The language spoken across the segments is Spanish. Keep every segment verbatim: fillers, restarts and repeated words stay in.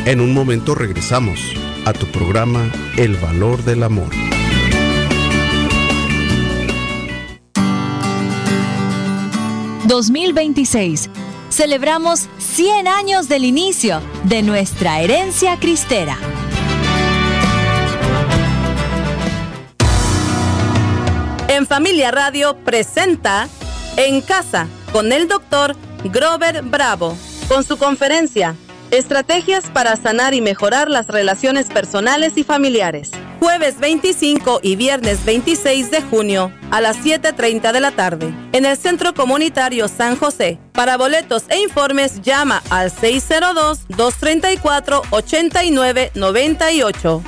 En un momento regresamos a tu programa El Valor del Amor. dos mil veintiséis. Celebramos cien años del inicio de nuestra herencia cristera. En Familia Radio presenta En Casa con el doctor Grover Bravo, con su conferencia Estrategias para sanar y mejorar las relaciones personales y familiares. Jueves veinticinco y viernes veintiséis de junio a las siete treinta de la tarde en el Centro Comunitario San José. Para boletos e informes llama al seis cero dos, dos tres cuatro, ocho nueve nueve ocho.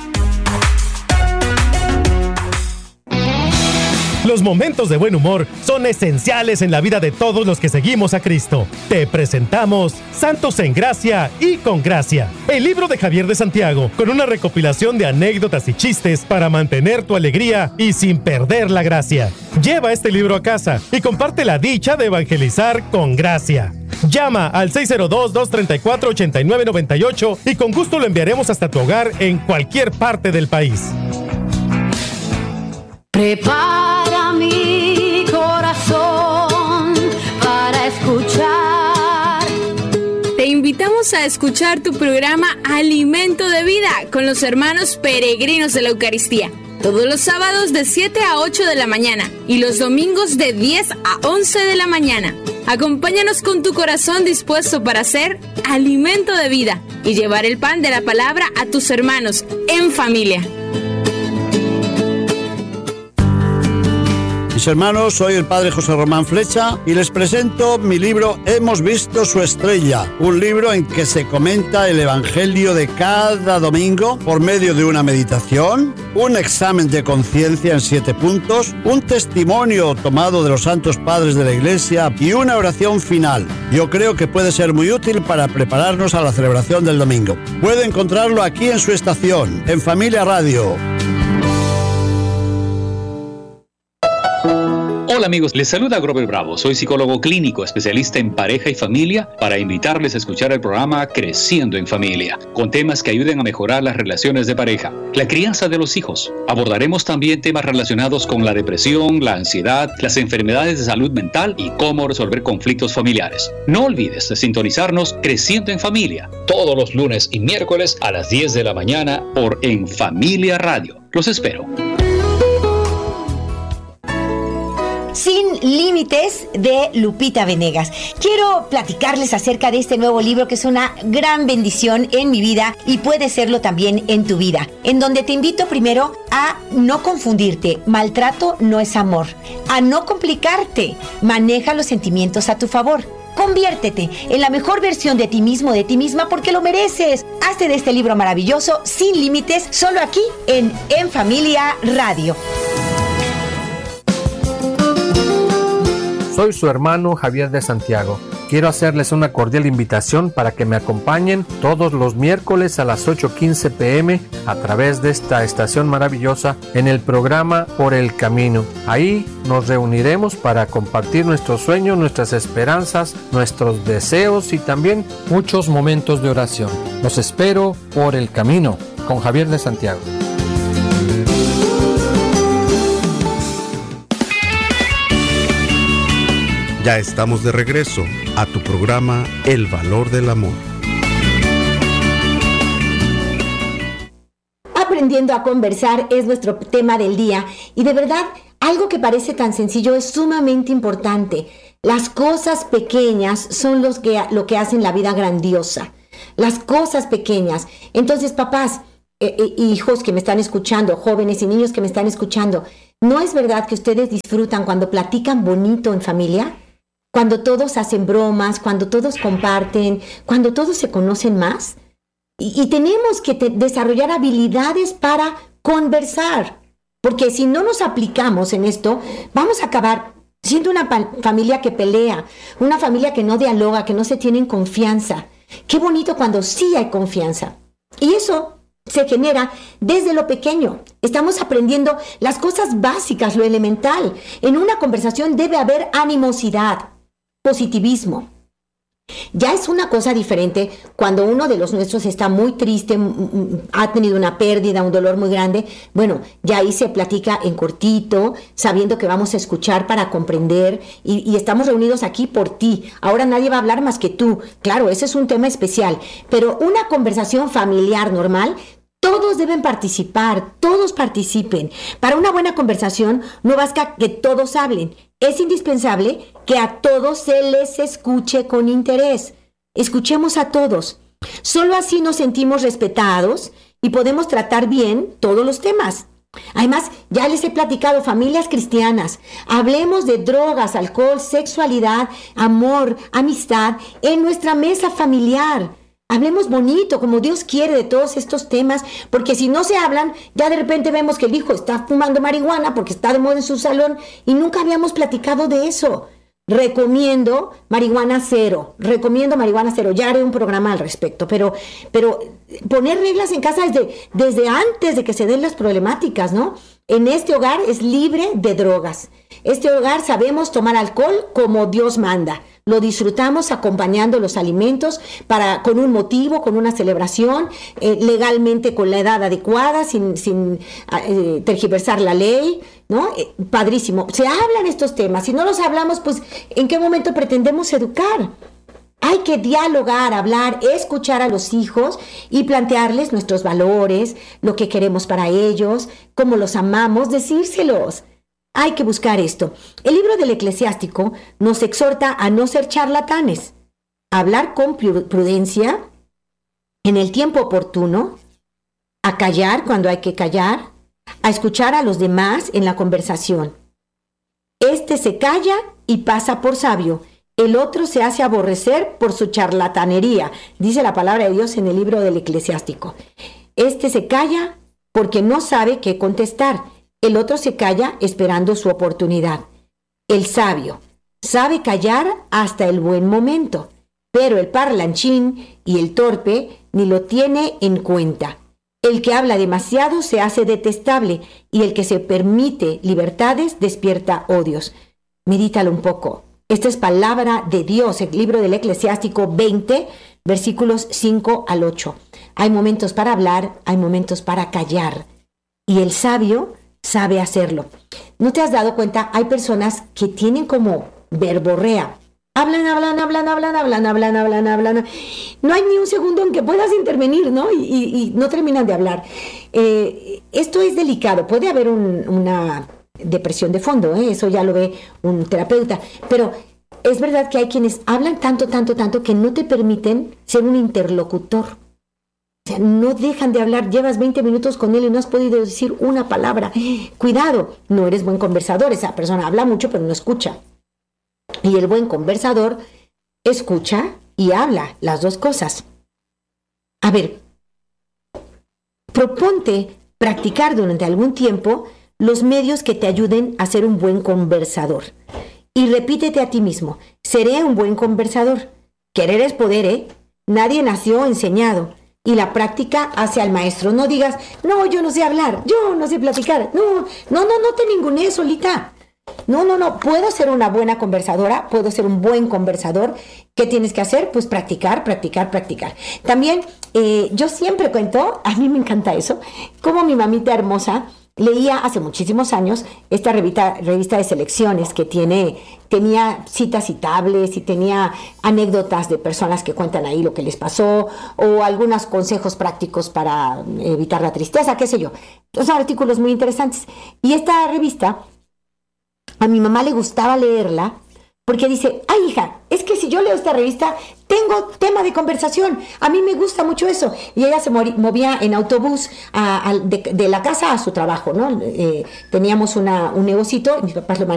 Los momentos de buen humor son esenciales en la vida de todos los que seguimos a Cristo. Te presentamos Santos en Gracia y con Gracia, el libro de Javier de Santiago, con una recopilación de anécdotas y chistes para mantener tu alegría y sin perder la gracia. Lleva este libro a casa y comparte la dicha de evangelizar con gracia. Llama al seis cero dos, dos tres cuatro, ocho nueve nueve ocho y con gusto lo enviaremos hasta tu hogar en cualquier parte del país. Prepara mi corazón para escuchar. Te invitamos a escuchar tu programa Alimento de Vida con los hermanos peregrinos de la Eucaristía. Todos los sábados de siete a ocho de la mañana y los domingos de diez a once de la mañana. Acompáñanos con tu corazón dispuesto para ser alimento de vida y llevar el pan de la palabra a tus hermanos en familia. Mis hermanos, soy el padre José Román Flecha y les presento mi libro Hemos visto su estrella, un libro en que se comenta el evangelio de cada domingo por medio de una meditación, un examen de conciencia en siete puntos, un testimonio tomado de los santos padres de la Iglesia y una oración final. Yo creo que puede ser muy útil para prepararnos a la celebración del domingo. Puede encontrarlo aquí en su estación, en Familia Radio. Hola amigos, les saluda Grover Bravo, soy psicólogo clínico, especialista en pareja y familia, para invitarles a escuchar el programa Creciendo en Familia, con temas que ayuden a mejorar las relaciones de pareja, la crianza de los hijos. Abordaremos también temas relacionados con la depresión, la ansiedad, las enfermedades de salud mental y cómo resolver conflictos familiares. No olvides de sintonizarnos Creciendo en Familia, todos los lunes y miércoles a las diez de la mañana por En Familia Radio. Los espero. Sin Límites, de Lupita Venegas. Quiero platicarles acerca de este nuevo libro que es una gran bendición en mi vida y puede serlo también en tu vida, en donde te invito primero a no confundirte. Maltrato no es amor. A no complicarte. Maneja los sentimientos a tu favor. Conviértete en la mejor versión de ti mismo, de ti misma, porque lo mereces. Hazte de este libro maravilloso, Sin Límites, solo aquí en En Familia Radio. Soy su hermano Javier de Santiago. Quiero hacerles una cordial invitación para que me acompañen todos los miércoles a las ocho quince pm a través de esta estación maravillosa en el programa Por el Camino. Ahí nos reuniremos para compartir nuestros sueños, nuestras esperanzas, nuestros deseos y también muchos momentos de oración. Los espero por el camino con Javier de Santiago. Ya estamos de regreso a tu programa El Valor del Amor. Aprendiendo a conversar es nuestro tema del día y de verdad algo que parece tan sencillo es sumamente importante. Las cosas pequeñas son los que, lo que hacen la vida grandiosa. Las cosas pequeñas. Entonces, papás, eh, eh, hijos que me están escuchando, jóvenes y niños que me están escuchando, ¿no es verdad que ustedes disfrutan cuando platican bonito en familia? Cuando todos hacen bromas, cuando todos comparten, cuando todos se conocen más. Y, y tenemos que te, desarrollar habilidades para conversar. Porque si no nos aplicamos en esto, vamos a acabar siendo una pa- familia que pelea, una familia que no dialoga, que no se tiene en confianza. Qué bonito cuando sí hay confianza. Y eso se genera desde lo pequeño. Estamos aprendiendo las cosas básicas, lo elemental. En una conversación debe haber animosidad, positivismo. Ya es una cosa diferente cuando uno de los nuestros está muy triste, ha tenido una pérdida, un dolor muy grande. Bueno, ya ahí se platica en cortito, sabiendo que vamos a escuchar para comprender y, y estamos reunidos aquí por ti. Ahora nadie va a hablar más que tú. Claro, ese es un tema especial, pero una conversación familiar normal, todos deben participar, todos participen. Para una buena conversación no basta que todos hablen. Es indispensable que a todos se les escuche con interés. Escuchemos a todos. Solo así nos sentimos respetados y podemos tratar bien todos los temas. Además, ya les he platicado, familias cristianas, hablemos de drogas, alcohol, sexualidad, amor, amistad en nuestra mesa familiar. Hablemos bonito, como Dios quiere, de todos estos temas, porque si no se hablan, ya de repente vemos que el hijo está fumando marihuana porque está de moda en su salón y nunca habíamos platicado de eso. Recomiendo marihuana cero, recomiendo marihuana cero, ya haré un programa al respecto, pero, pero poner reglas en casa desde, desde antes de que se den las problemáticas, ¿no? En este hogar es libre de drogas. Este hogar sabemos tomar alcohol como Dios manda. Lo disfrutamos acompañando los alimentos para, con un motivo, con una celebración, eh, legalmente con la edad adecuada, sin, sin eh, tergiversar la ley, ¿no? Eh, padrísimo. Se hablan estos temas. Si no los hablamos, pues, ¿en qué momento pretendemos educar? Hay que dialogar, hablar, escuchar a los hijos y plantearles nuestros valores, lo que queremos para ellos, cómo los amamos, decírselos. Hay que buscar esto. El libro del Eclesiástico nos exhorta a no ser charlatanes, a hablar con prudencia, en el tiempo oportuno, a callar cuando hay que callar, a escuchar a los demás en la conversación. Este se calla y pasa por sabio, el otro se hace aborrecer por su charlatanería, dice la palabra de Dios en el libro del Eclesiástico. Este se calla porque no sabe qué contestar. El otro se calla esperando su oportunidad. El sabio sabe callar hasta el buen momento, pero el parlanchín y el torpe ni lo tiene en cuenta. El que habla demasiado se hace detestable y el que se permite libertades despierta odios. Medítalo un poco. Esta es palabra de Dios, el libro del Eclesiástico veinte, versículos cinco al ocho. Hay momentos para hablar, hay momentos para callar. Y el sabio sabe hacerlo. ¿No te has dado cuenta? Hay personas que tienen como verborrea. Hablan, hablan, hablan, hablan, hablan, hablan, hablan, hablan. No hay ni un segundo en que puedas intervenir, ¿no? Y, y, y no terminan de hablar. Eh, esto es delicado. Puede haber un, una depresión de fondo, ¿eh? Eso ya lo ve un terapeuta. Pero es verdad que hay quienes hablan tanto, tanto, tanto que no te permiten ser un interlocutor. O sea, no dejan de hablar, llevas veinte minutos con él y no has podido decir una palabra. Cuidado, no eres buen conversador, esa persona habla mucho pero no escucha. Y el buen conversador escucha y habla, las dos cosas. A ver, proponte practicar durante algún tiempo los medios que te ayuden a ser un buen conversador. Y repítete a ti mismo, seré un buen conversador. Querer es poder, ¿eh? Nadie nació enseñado. Y la práctica hace al maestro. No digas, no, yo no sé hablar, yo no sé platicar. No, no, no, no te ningunees solita. No, no, no, puedo ser una buena conversadora, puedo ser un buen conversador. ¿Qué tienes que hacer? Pues practicar, practicar, practicar. También, eh, yo siempre cuento, a mí me encanta eso, como mi mamita hermosa leía hace muchísimos años esta revista, revista de selecciones que tiene, tenía citas citables y tenía anécdotas de personas que cuentan ahí lo que les pasó o algunos consejos prácticos para evitar la tristeza, qué sé yo. Son artículos muy interesantes. Y esta revista, a mi mamá le gustaba leerla porque dice, ay hija, es que si yo leo esta revista, tengo tema de conversación, a mí me gusta mucho eso. Y ella se movía en autobús a, a, de, de la casa a su trabajo, ¿no? Eh, teníamos una, un negocito, mis papás lo manejaban.